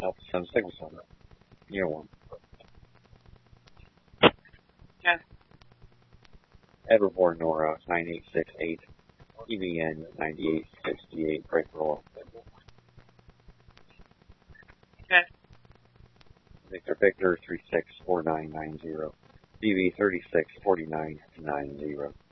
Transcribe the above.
Alpha 7 Sigma 7. Year 1. Okay. Edward Ward Nora 9868. EVN 9868. Break roll. Okay. Victor 364990. DV 364990.